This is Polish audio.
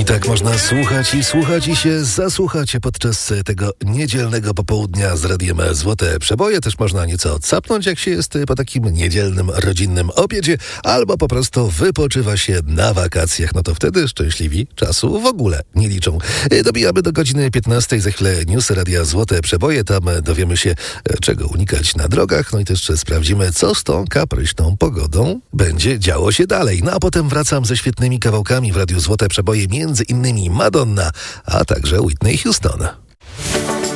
I tak można słuchać i się zasłuchać podczas tego niedzielnego popołudnia z Radiem Złote Przeboje. Też można nieco odsapnąć, jak się jest po takim niedzielnym, rodzinnym obiedzie, albo po prostu wypoczywa się na wakacjach. No to wtedy szczęśliwi czasu w ogóle nie liczą. Dobijamy do godziny 15. Za chwilę newsy Radia Złote Przeboje. Tam dowiemy się, czego unikać na drogach. No i też sprawdzimy, co z tą kapryśną pogodą będzie działo się dalej. No a potem wracam ze świetnymi kawałkami w Radiu Złote Przeboje, między innymi Madonna, a także Whitney Houston.